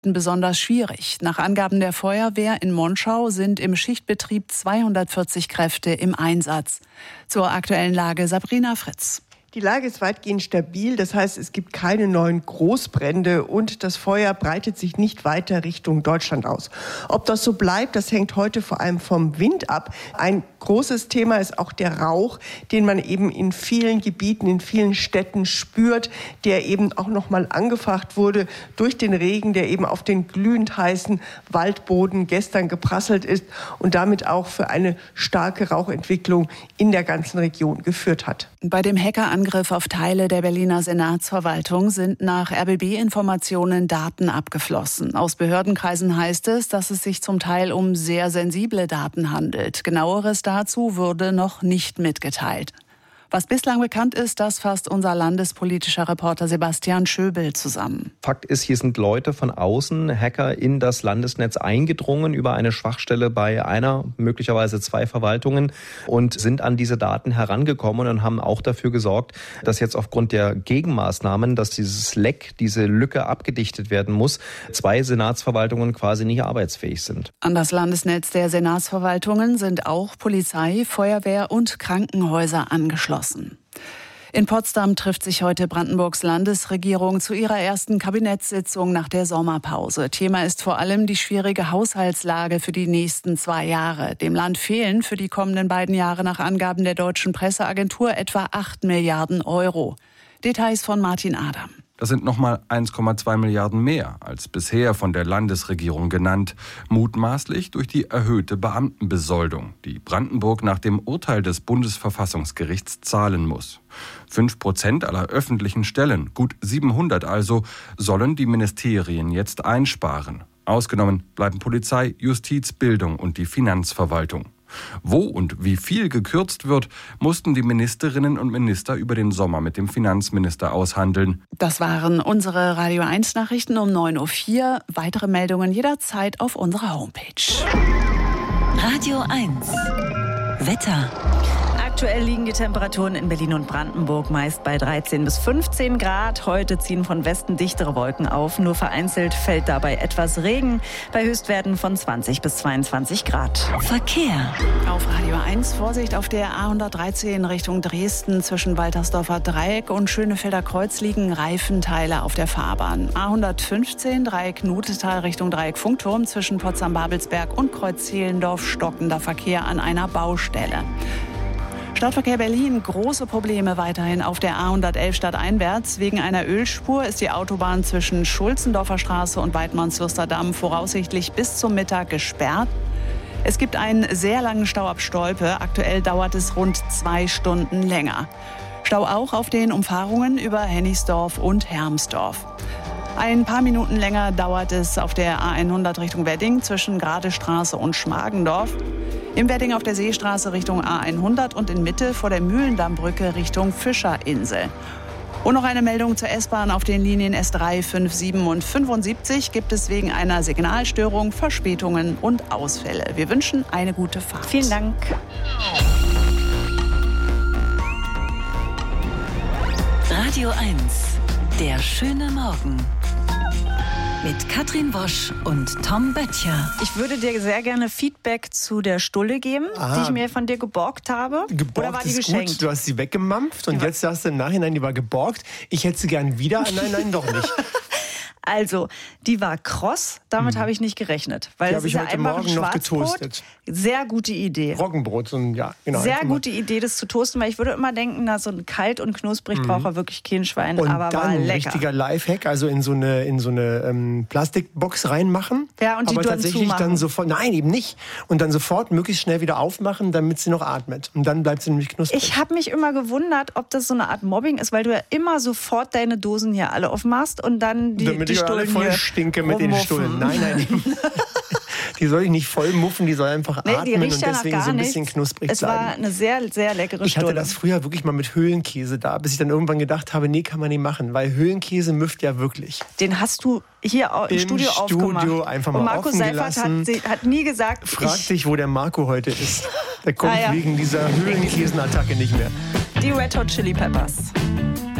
besonders schwierig. Nach Angaben der Feuerwehr in Monschau sind im Schichtbetrieb 240 Kräfte im Einsatz. Zur aktuellen Lage Sabrina Fritz. Die Lage ist weitgehend stabil, das heißt, es gibt keine neuen Großbrände und das Feuer breitet sich nicht weiter Richtung Deutschland aus. Ob das so bleibt, das hängt heute vor allem vom Wind ab. Ein großes Thema ist auch der Rauch, den man eben in vielen Gebieten, in vielen Städten spürt, der eben auch nochmal angefacht wurde durch den Regen, der eben auf den glühend heißen Waldboden gestern geprasselt ist und damit auch für eine starke Rauchentwicklung in der ganzen Region geführt hat. Bei dem Hackerangriff auf Teile der Berliner Senatsverwaltung sind nach RBB-Informationen Daten abgeflossen. Aus Behördenkreisen heißt es, dass es sich zum Teil um sehr sensible Daten handelt. Genaueres dazu wurde noch nicht mitgeteilt. Was bislang bekannt ist, das fasst unser landespolitischer Reporter Sebastian Schöbel zusammen. Fakt ist, hier sind Leute von außen, Hacker, in das Landesnetz eingedrungen über eine Schwachstelle bei einer, möglicherweise 2 Verwaltungen und sind an diese Daten herangekommen und haben auch dafür gesorgt, dass jetzt aufgrund der Gegenmaßnahmen, dass dieses Leck, diese Lücke abgedichtet werden muss, 2 Senatsverwaltungen quasi nicht arbeitsfähig sind. An das Landesnetz der Senatsverwaltungen sind auch Polizei, Feuerwehr und Krankenhäuser angeschlossen. In Potsdam trifft sich heute Brandenburgs Landesregierung zu ihrer ersten Kabinettssitzung nach der Sommerpause. Thema ist vor allem die schwierige Haushaltslage für die nächsten 2 Jahre. Dem Land fehlen für die kommenden beiden Jahre nach Angaben der Deutschen Presseagentur etwa 8 Milliarden Euro. Details von Martin Adam. Das sind nochmal 1,2 Milliarden mehr als bisher von der Landesregierung genannt. Mutmaßlich durch die erhöhte Beamtenbesoldung, die Brandenburg nach dem Urteil des Bundesverfassungsgerichts zahlen muss. 5% aller öffentlichen Stellen, gut 700 also, sollen die Ministerien jetzt einsparen. Ausgenommen bleiben Polizei, Justiz, Bildung und die Finanzverwaltung. Wo und wie viel gekürzt wird, mussten die Ministerinnen und Minister über den Sommer mit dem Finanzminister aushandeln. Das waren unsere Radio 1 Nachrichten um 9.04 Uhr. Weitere Meldungen jederzeit auf unserer Homepage. Radio 1 Wetter. Aktuell liegen die Temperaturen in Berlin und Brandenburg meist bei 13 bis 15 Grad. Heute ziehen von Westen dichtere Wolken auf. Nur vereinzelt fällt dabei etwas Regen bei Höchstwerten von 20 bis 22 Grad. Verkehr. Auf Radio 1 Vorsicht auf der A113 Richtung Dresden. Zwischen Waltersdorfer Dreieck und Schönefelder Kreuz liegen Reifenteile auf der Fahrbahn. A115 Dreieck Nutetal Richtung Dreieck Funkturm. Zwischen Potsdam-Babelsberg und Kreuz Zehlendorf stockender Verkehr an einer Baustelle. Stadtverkehr Berlin, große Probleme weiterhin auf der A111 stadteinwärts. Wegen einer Ölspur ist die Autobahn zwischen Schulzendorfer Straße und Weidmannsfürster Damm voraussichtlich bis zum Mittag gesperrt. Es gibt einen sehr langen Stau ab Stolpe. Aktuell dauert es rund 2 Stunden länger. Stau auch auf den Umfahrungen über Hennigsdorf und Hermsdorf. Ein paar Minuten länger dauert es auf der A100 Richtung Wedding zwischen Gradestraße und Schmargendorf. Im Wedding auf der Seestraße Richtung A100 und in Mitte vor der Mühlendammbrücke Richtung Fischerinsel. Und noch eine Meldung zur S-Bahn auf den Linien S3, 5, 7 und 75 gibt es wegen einer Signalstörung Verspätungen und Ausfälle. Wir wünschen eine gute Fahrt. Vielen Dank. Radio 1, der schöne Morgen. Mit Katrin Wosch und Tom Böttcher. Ich würde dir sehr gerne Feedback zu der Stulle geben, die ich mir von dir geborgt habe. Geborgt Oder war die ist geschenkt? gut, du hast sie weggemampft und jetzt sagst du im Nachhinein, die war geborgt. Ich hätte sie gern wieder. Nein, doch nicht. Also, die war kross, damit habe ich nicht gerechnet. Weil Die das habe ist ich ja heute einfach Morgen ein noch Schwarzbrot. getoastet. Sehr gute Idee. Roggenbrot, so ein, ja, genau. Sehr gute Idee, das zu toasten, weil ich würde immer denken, na, so ein kalt und knusprig braucht er wirklich kein Schwein, Und aber dann war ein lecker. richtiger Lifehack, also in so eine Plastikbox reinmachen. Ja, und die aber dann tatsächlich zumachen. dann sofort, nein, eben nicht. Und dann sofort möglichst schnell wieder aufmachen, damit sie noch atmet. Und dann bleibt sie nämlich knusprig. Ich habe mich immer gewundert, ob das so eine Art Mobbing ist, weil du ja immer sofort deine Dosen hier alle aufmachst und dann damit die ich alle Stullen voll hier stinke mit den rummuffen. Stullen. Nein. Die soll ich nicht voll muffen, die soll einfach Nee, die atmen riecht und ja nach deswegen gar so ein bisschen nichts. knusprig Es bleiben. war eine sehr, sehr leckere Ich hatte Stulle. das früher wirklich mal mit Höhlenkäse da, bis ich dann irgendwann gedacht habe, nee, kann man nicht machen, weil Höhlenkäse müfft ja wirklich. Den hast du hier im Studio aufgemacht. einfach mal und Markus offen Seifert gelassen. hat nie gesagt, Frag dich, wo der Marco heute ist. Der kommt Ah, ja. wegen dieser Höhlenkäsenattacke nicht mehr. die Red Hot Chili Peppers.